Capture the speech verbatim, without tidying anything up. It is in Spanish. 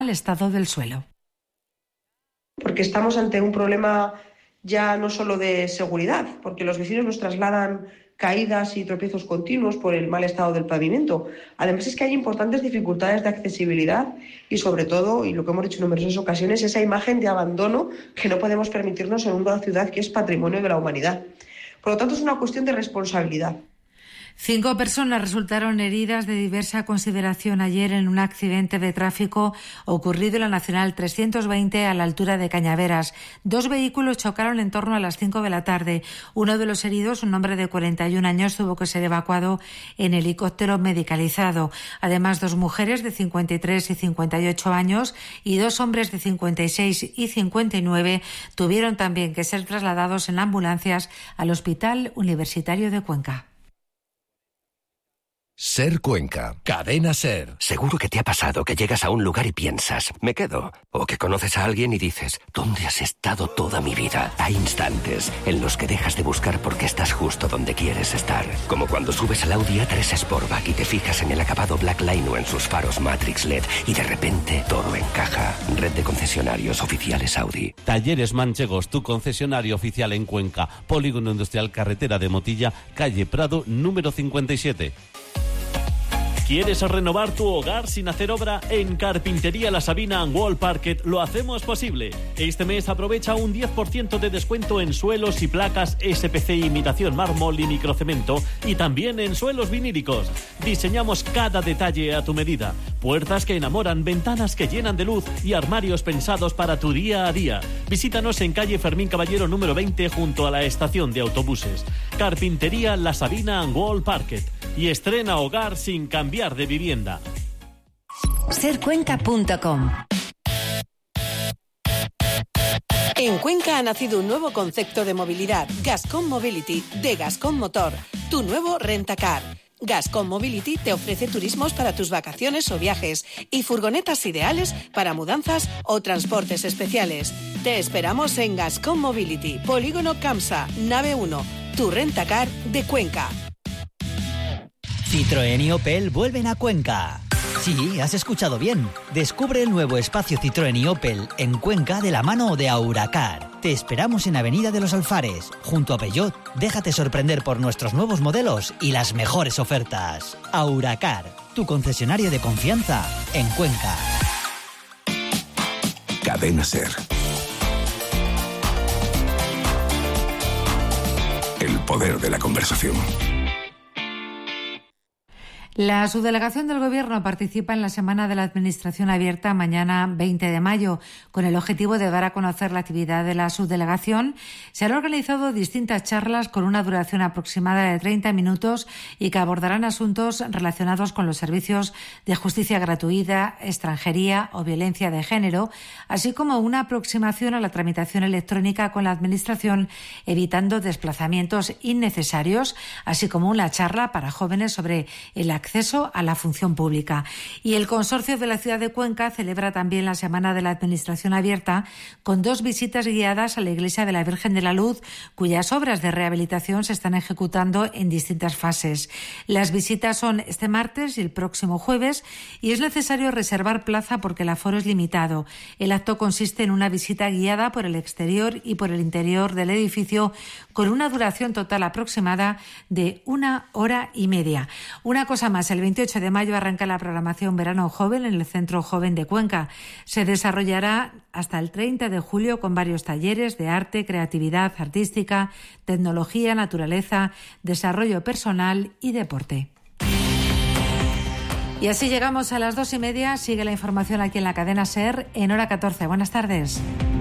el estado del suelo. Porque estamos ante un problema ya no solo de seguridad, porque los vecinos nos trasladan caídas y tropiezos continuos por el mal estado del pavimento. Además es que hay importantes dificultades de accesibilidad y sobre todo, y lo que hemos dicho en numerosas ocasiones, esa imagen de abandono que no podemos permitirnos en una ciudad que es patrimonio de la humanidad. Por lo tanto, es una cuestión de responsabilidad. Cinco personas resultaron heridas de diversa consideración ayer en un accidente de tráfico ocurrido en la Nacional trescientos veinte a la altura de Cañaveras. Dos vehículos chocaron en torno a las cinco de la tarde. Uno de los heridos, un hombre de cuarenta y un años, tuvo que ser evacuado en helicóptero medicalizado. Además, dos mujeres de cincuenta y tres y cincuenta y ocho años y dos hombres de cincuenta y seis y cincuenta y nueve tuvieron también que ser trasladados en ambulancias al Hospital Universitario de Cuenca. Ser Cuenca, Cadena Ser. Seguro que te ha pasado que llegas a un lugar y piensas, me quedo. O que conoces a alguien y dices, ¿dónde has estado toda mi vida? Hay instantes en los que dejas de buscar porque estás justo donde quieres estar. Como cuando subes al Audi A tres Sportback y te fijas en el acabado Black Line o en sus faros Matrix L E D y de repente todo encaja. Red de concesionarios oficiales Audi. Talleres Manchegos, tu concesionario oficial en Cuenca. Polígono Industrial Carretera de Motilla, calle Prado, número cincuenta y siete. ¿Quieres renovar tu hogar sin hacer obra? En Carpintería La Sabina and Wall Parquet lo hacemos posible. Este mes aprovecha un diez por ciento de descuento en suelos y placas S P C imitación mármol y microcemento y también en suelos vinílicos. Diseñamos cada detalle a tu medida. Puertas que enamoran, ventanas que llenan de luz y armarios pensados para tu día a día. Visítanos en calle Fermín Caballero número veinte junto a la estación de autobuses. Carpintería La Sabina and Wall Parquet. Y estrena hogar sin cambiar de vivienda. ser cuenca punto com. En Cuenca ha nacido un nuevo concepto de movilidad, Gascon Mobility, de Gascon Motor, tu nuevo rentacar. Gascon Mobility te ofrece turismos para tus vacaciones o viajes y furgonetas ideales para mudanzas o transportes especiales. Te esperamos en Gascon Mobility, Polígono Camsa, nave uno, tu rentacar de Cuenca. Citroën y Opel vuelven a Cuenca. Sí, has escuchado bien. Descubre el nuevo espacio Citroën y Opel en Cuenca de la mano de Auracar. Te esperamos en Avenida de los Alfares, junto a Peugeot. Déjate sorprender por nuestros nuevos modelos y las mejores ofertas. Auracar, tu concesionario de confianza en Cuenca. Cadena Ser. El poder de la conversación. La subdelegación del Gobierno participa en la Semana de la Administración Abierta mañana veinte de mayo. Con el objetivo de dar a conocer la actividad de la subdelegación, se han organizado distintas charlas con una duración aproximada de treinta minutos y que abordarán asuntos relacionados con los servicios de justicia gratuita, extranjería o violencia de género, así como una aproximación a la tramitación electrónica con la Administración, evitando desplazamientos innecesarios, así como una charla para jóvenes sobre el acceso a la función pública. Y el Consorcio de la Ciudad de Cuenca celebra también la Semana de la Administración Abierta con dos visitas guiadas a la Iglesia de la Virgen de la Luz, cuyas obras de rehabilitación se están ejecutando en distintas fases. Las visitas son este martes y el próximo jueves y es necesario reservar plaza porque el aforo es limitado. El acto consiste en una visita guiada por el exterior y por el interior del edificio con una duración total aproximada de una hora y media. Una cosa más, el veintiocho de mayo arranca la programación Verano Joven en el Centro Joven de Cuenca. Se desarrollará hasta el treinta de julio con varios talleres de arte, creatividad artística, tecnología, naturaleza, desarrollo personal y deporte. Y así llegamos a las dos y media. Sigue la información aquí en la cadena SER en hora catorce. Buenas tardes.